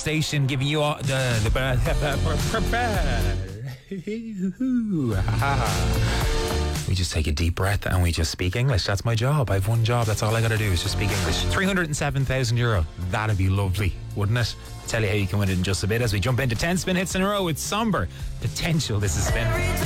station, giving you all we just take a deep breath and we just speak English. That's my job. I've one job. That's all I gotta do is just speak English. €307,000. That'd be lovely, wouldn't it? I'll tell you how you can win it in just a bit as we jump into 10 spin hits in a row with Somber Potential. This is Spin.